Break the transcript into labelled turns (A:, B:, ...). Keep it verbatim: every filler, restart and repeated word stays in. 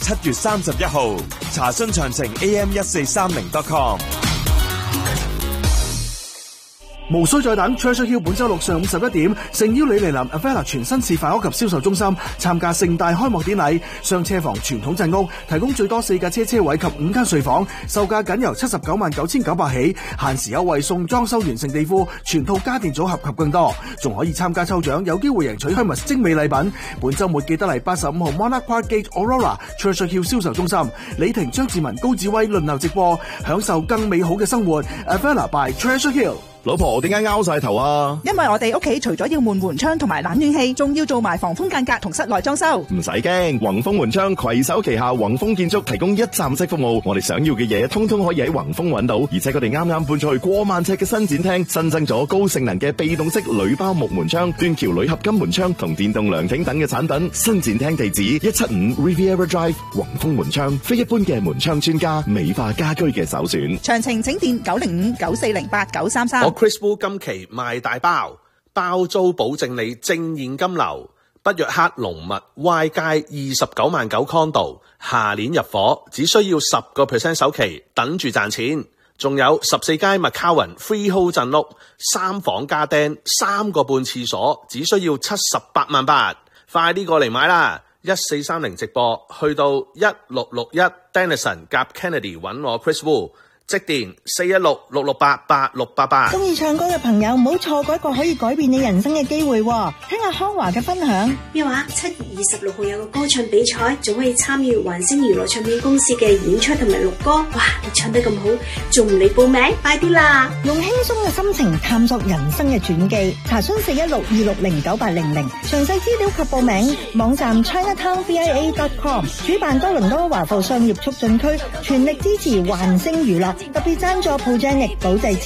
A: 七月三十一號。查詢詳情 a m 一四三零 dot com。
B: 無需再等 Treasure Hill 本周六上午十一點，誠邀你嚟臨 Avella 全新示範屋及銷售中心參加盛大開幕典禮。雙車房傳統鎮屋提供最多四架車車位及五間睡房，售價僅由七十九萬九千九百起，限時優惠送裝修完成地庫、全套家電組合及更多，仲可以參加抽獎，有機會贏取 Hermes 精美禮品。本周末記得嚟八十五號 Monarch Park Gate Aurora Treasure Hill 銷售中心，李婷、張志文、高志威輪流直播，享受更美好嘅生活。Avella by Treasure Hill。
C: 老婆，點解拗晒頭啊？
D: 因為我哋屋企除咗要換門窗同埋冷暖氣，仲要做埋防風間隔同室內裝修。
C: 唔使驚，宏豐門窗攜手旗下宏豐建築提供一站式服務，我哋想要嘅嘢通通可以喺宏豐揾到，而且佢哋啱啱搬出去過萬尺嘅新展廳，新增咗高性能嘅被動式鋁包木門窗、斷橋鋁合金門窗同電動涼亭等嘅產品。新展廳地址一七五 Riviera Drive， 宏豐門窗，非一般嘅門窗專家，美化家居嘅首選。
D: 詳情請電九零五九四零八九三三。
E: 我 Chris Wu 今期賣大包，包租保證你正現金流。北約克龍物 Y 街二十九萬九 condo， 下年入伙，只需要十個 percent 首期，等住賺錢。仲有十四街 McCowan Freehold 鎮屋，三房加釘，三個半廁所，只需要七十八萬八，快啲過嚟買啦！一四三零直播去到一六六一 Denison 夾 Kennedy 揾我 Chris Wu。即電四一六六六八八六八八。
F: 中意唱歌嘅朋友唔好錯過一個可以改變你人生嘅機會，聽下康華嘅分享。
G: 咩話？七月二十六號有個歌唱比賽，仲可以參與環星娛樂唱片公司嘅演出同埋錄歌。哇！你唱得咁好，仲唔嚟報名？快啲啦！
F: 用輕鬆嘅心情探索人生嘅傳記，查詢四一六二六零九八零零，詳細資料及報名網站 chinatown v i a dot com。主辦多倫多華埠商業促進區，全力支持環星娛樂。特別贊助 Progenic 保濟